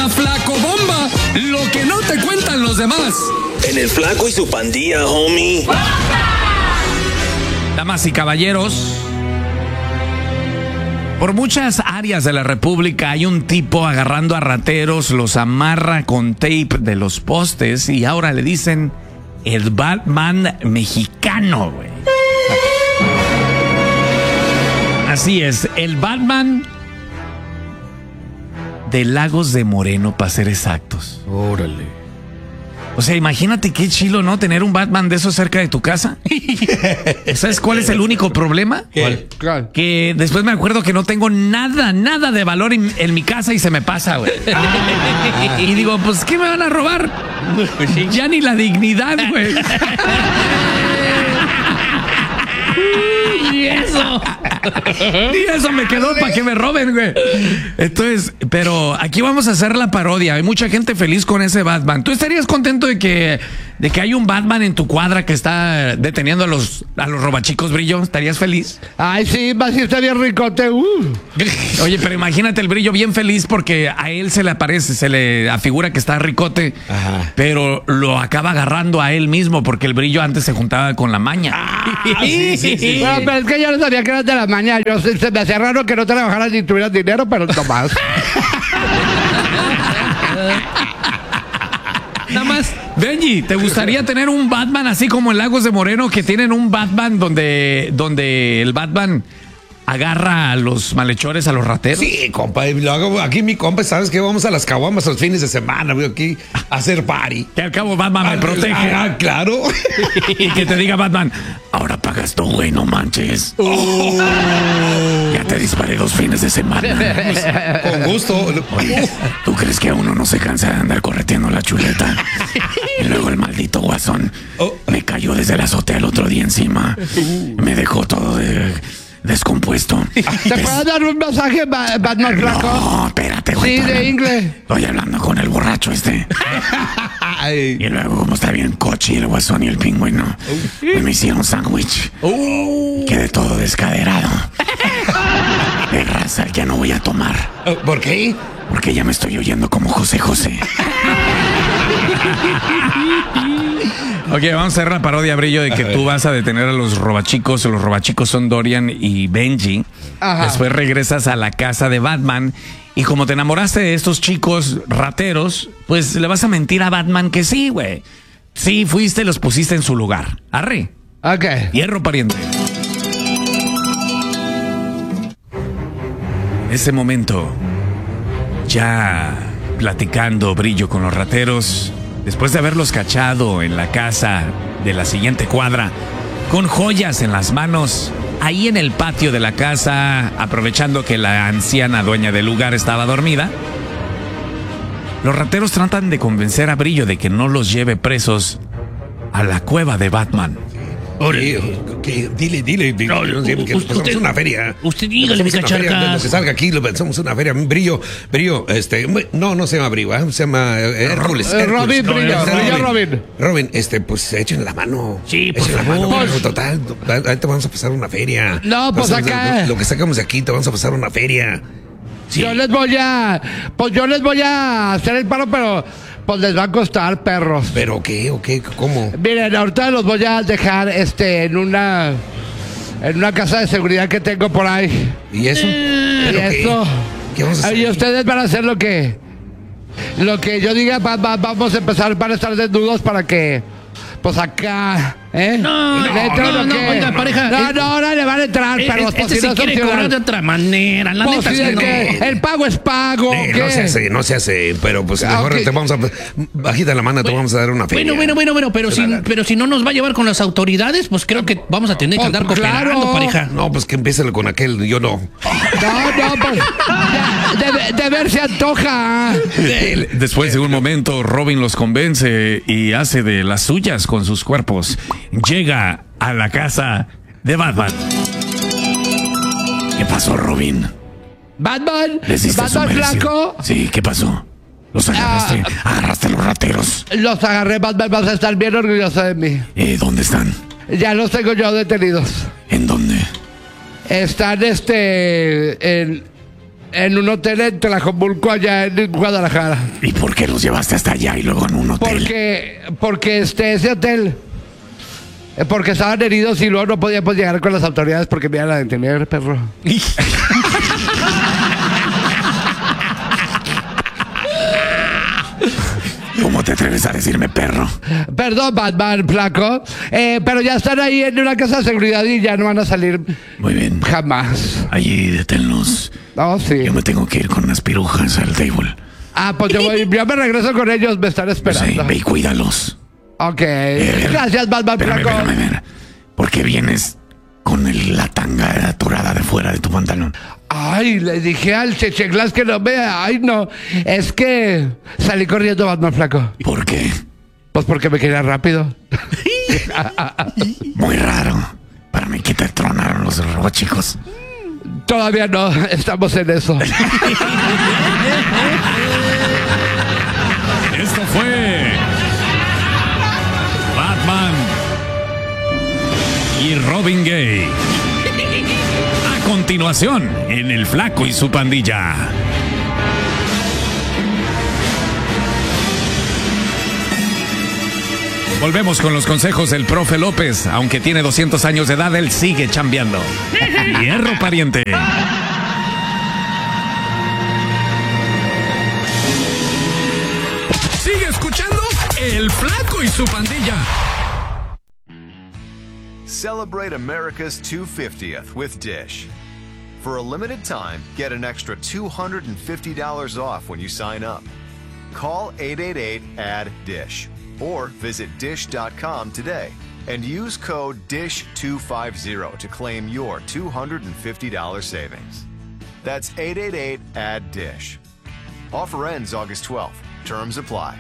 La Flacobomba, lo que no te cuentan los demás. En el Flaco y su pandilla, homie. Damas y caballeros, por muchas áreas de la República hay un tipo agarrando a rateros, los amarra con tape de los postes y ahora le dicen el Batman mexicano, güey. Así es, el Batman de Lagos de Moreno, para ser exactos. Órale. O sea, imagínate qué chilo, ¿no? Tener un Batman de esos cerca de tu casa. ¿Sabes cuál es el único problema? ¿Cuál? Que después me acuerdo que no tengo nada de valor en mi casa y se me pasa, güey. Y digo, pues, ¿qué me van a robar? Ya ni la dignidad, güey. Y eso. Y eso me quedó para que me roben, güey. Entonces, pero aquí vamos a hacer la parodia. Hay mucha gente feliz con ese Batman. ¿Tú estarías contento de que hay un Batman en tu cuadra que está deteniendo a los robachicos, Brillo? ¿Estarías feliz? Ay, sí, más si está bien ricote. Oye, pero imagínate el Brillo bien feliz porque a él se le aparece, se le afigura que está ricote. Ajá. Pero lo acaba agarrando a él mismo porque el Brillo antes se juntaba con la maña. Sí. Bueno, pero es que yo no sabía que eras de la mañana. Se me hacía raro que no trabajaras ni tuvieras dinero, pero no más. Nada más, Benji, ¿te gustaría tener un Batman así como en Lagos de Moreno, que tienen un Batman donde el Batman agarra a los malhechores, a los rateros? Sí, compa, lo hago aquí mi compa, ¿sabes qué? Vamos a las caguamas los fines de semana, voy aquí a hacer party. Que al cabo Batman me protege. Ah, claro. Y que te diga Batman, ahora pagas tú, güey, no manches. Ya te disparé 2 fines de semana. Con gusto. Oye, ¿tú crees que a uno no se cansa de andar correteando la chuleta? Y luego el maldito guasón me cayó desde la azotea el otro día encima. Me dejó todo descompuesto. ¿Te puedes dar un masaje, Batman Flaco? No, espérate, güey. Sí, de inglés. Estoy hablando con el borracho este. Y luego, como está bien coche el guasón y el pingüino, me hicieron sándwich. Quedé todo descaderado. De raza, ya no voy a tomar. ¿Por qué? Porque ya me estoy oyendo como José José. Ok, vamos a hacer la parodia, Brillo, de que tú vas a detener a los robachicos. Los robachicos son Dorian y Benji. Ajá. Después regresas a la casa de Batman. Y como te enamoraste de estos chicos rateros, pues le vas a mentir a Batman que sí, güey. Sí, fuiste y los pusiste en su lugar. Arre. Ok. Hierro, pariente. En ese momento, ya platicando, Brillo, con los rateros, después de haberlos cachado en la casa de la siguiente cuadra, con joyas en las manos, ahí en el patio de la casa, aprovechando que la anciana dueña del lugar estaba dormida, los rateros tratan de convencer a Brillo de que no los lleve presos a la cueva de Batman. Dile. No, usted, una feria. Usted dígale, mi cacharca. Lo que salga aquí, lo pensamos una feria. Brillo, no se llama Brillo, se llama Hércules. Robin, Robin, pues echen la mano. Sí, por echen favor. la mano. Total, ahí te vamos a pasar una feria. No, pues acá. Lo que sacamos de aquí, te vamos a pasar una feria. Sí. Yo les voy a hacer el paro, pero pues les va a costar, perros. ¿Pero qué? ¿O qué? ¿Cómo? Miren, ahorita los voy a dejar en una casa de seguridad que tengo por ahí. ¿Y eso? ¿Qué vamos a hacer? Y ustedes van a hacer lo que yo diga. Vamos a empezar, van a estar desnudos para que pues acá, No, oiga, pareja. No, ahora le van a entrar, pero si no quiere cobrar de otra manera. La neta es que el pago es pago. No se hace, pero pues mejor te vamos a bajita la mano, te vamos a dar una feria. Bueno, pero si no nos va a llevar con las autoridades, pues creo que vamos a tener que andar cooperando, pareja. No, pues que empiece con aquel, yo no. No, pues de ver se antoja. Después de un momento, Robin los convence y hace de las suyas con sus cuerpos. Llega a la casa de Batman. ¿Qué pasó, Robin? ¿Batman? ¿Batman Flaco? Sí, ¿qué pasó? ¿Los agarraste? ¿Agarraste a los rateros? Los agarré, Batman, vas a estar bien orgulloso de mí. ¿Dónde están? Ya los tengo yo detenidos. ¿En dónde? Están en un hotel en Tlajomulco, allá en Guadalajara. ¿Y por qué los llevaste hasta allá y luego en un hotel? Porque ese hotel... Porque estaban heridos y luego no podíamos llegar con las autoridades porque me iban a detener, perro. ¿Cómo te atreves a decirme perro? Perdón, Batman, flaco. Pero ya están ahí en una casa de seguridad y ya no van a salir. Muy bien. Jamás. Allí deténlos. Oh, sí. Yo me tengo que ir con unas pirujas al table. Pues yo me regreso con ellos, me están esperando. Sí, ve y cuídalos. Ok. Gracias, Batman, flaco. Espérame. ¿Por qué vienes con la tanga aturada de fuera de tu pantalón? Ay, le dije al Checheglas que no vea. Ay, no. Es que salí corriendo, Batman, flaco. ¿Por qué? Pues porque me quería rápido. Muy raro. Para mí que te tronaron los robóchicos. Todavía no, estamos en eso. Esto fue Batman y Robin Gay. A continuación, en El Flaco y su pandilla. Volvemos con los consejos del profe López. Aunque tiene 200 años de edad, él sigue chambeando. Hierro, pariente. Sigue escuchando El Flaco y su pandilla. Celebrate America's 250th with Dish. For a limited time, get an extra $250 off when you sign up. Call 888-ADD-DISH or visit dish.com today and use code DISH250 to claim your $250 savings. That's 888-ADD-DISH. Offer ends August 12th. Terms apply.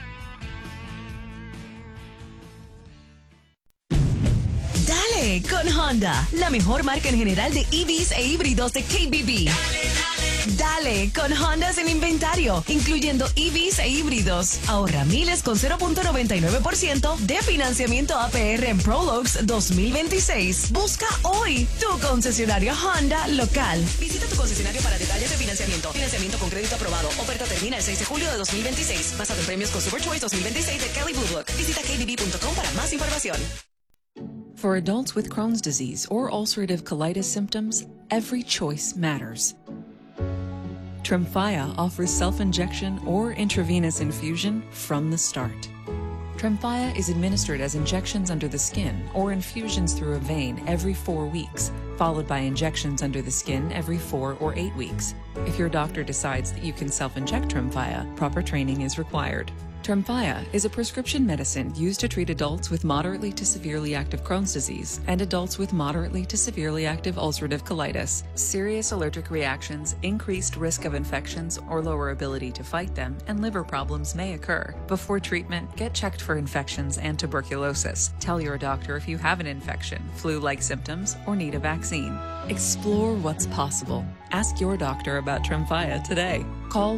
Dale con Honda, la mejor marca en general de EVs e híbridos de KBB. Dale con Honda sin inventario, incluyendo EVs e híbridos. Ahorra miles con 0.99% de financiamiento APR en Prologues 2026. Busca hoy tu concesionario Honda local. Visita tu concesionario para detalles de financiamiento. Financiamiento con crédito aprobado. Oferta termina el 6 de julio de 2026. Basado en premios Consumer Choice 2026 de Kelly Blue Book. Visita kbb.com para más información. For adults with Crohn's disease or ulcerative colitis symptoms, every choice matters. Tremfya offers self-injection or intravenous infusion from the start. Tremfya is administered as injections under the skin or infusions through a vein every 4 weeks, followed by injections under the skin every 4 or 8 weeks. If your doctor decides that you can self-inject Tremfya, proper training is required. Tremfya is a prescription medicine used to treat adults with moderately to severely active Crohn's disease and adults with moderately to severely active ulcerative colitis. Serious allergic reactions, increased risk of infections or lower ability to fight them, and liver problems may occur. Before treatment, get checked for infections and tuberculosis. Tell your doctor if you have an infection, flu-like symptoms, or need a vaccine. Explore what's possible. Ask your doctor about Tremfya today. Call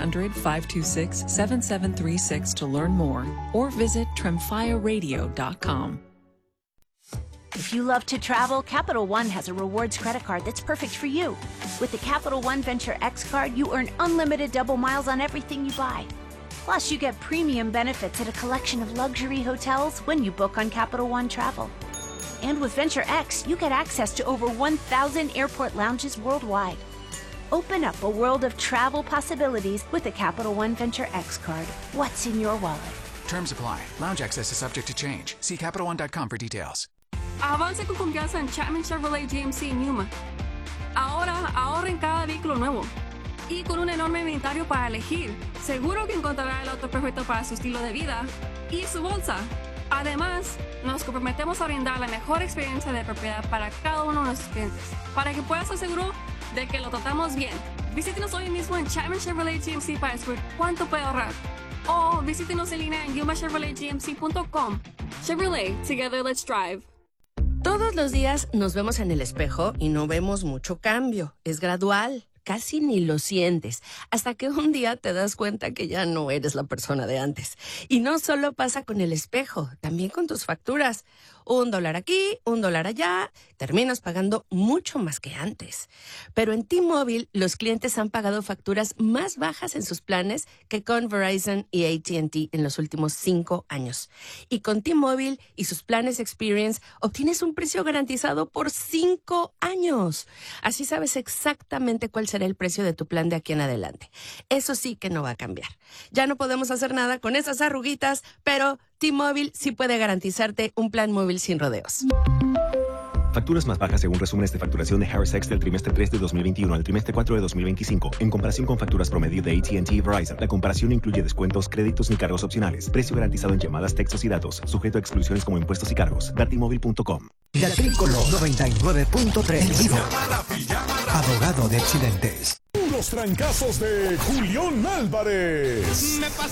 1-800-526-7736 to learn more or visit tremfyaradio.com. If you love to travel, Capital One has a rewards credit card that's perfect for you. With the Capital One Venture X card, you earn unlimited double miles on everything you buy. Plus, you get premium benefits at a collection of luxury hotels when you book on Capital One Travel. And with Venture X, you get access to over 1,000 airport lounges worldwide. Open up a world of travel possibilities with the Capital One Venture X card. What's in your wallet? Terms apply. Lounge access is subject to change. See CapitalOne.com for details. Avance con confianza en Chapman Chevrolet GMC en Yuma. Ahora ahorra en cada vehículo nuevo. Y con un enorme inventario para elegir, seguro que encontrará el auto perfecto para su estilo de vida y su bolsa. Además, nos comprometemos a brindar la mejor experiencia de propiedad para cada uno de nuestros clientes, para que puedas estar seguro de que lo tratamos bien. Visítenos hoy mismo en Chapman Chevrolet GMC para descubrir cuánto puede ahorrar. O visítenos en línea en yumachevroletgmc.com. Chevrolet, together let's drive. Todos los días nos vemos en el espejo y no vemos mucho cambio. Es gradual. Casi ni lo sientes, hasta que un día te das cuenta que ya no eres la persona de antes. Y no solo pasa con el espejo, también con tus facturas. $1 aquí, $1 allá, terminas pagando mucho más que antes. Pero en T-Mobile, los clientes han pagado facturas más bajas en sus planes que con Verizon y AT&T en los últimos 5 años. Y con T-Mobile y sus planes Experience, obtienes un precio garantizado por 5 años. Así sabes exactamente cuál será el precio de tu plan de aquí en adelante. Eso sí que no va a cambiar. Ya no podemos hacer nada con esas arruguitas, pero T-Mobile sí puede garantizarte un plan móvil sin rodeos. Facturas más bajas según resúmenes de facturación de Harris X del trimestre 3 de 2021 al trimestre 4 de 2025. En comparación con facturas promedio de AT&T y Verizon, la comparación no incluye descuentos, créditos ni cargos opcionales. Precio garantizado en llamadas, textos y datos. Sujeto a exclusiones como impuestos y cargos. Dartimóvil.com. La Tricolor 99.3. Abogado de accidentes. Los trancazos de Julián Álvarez. Me pasó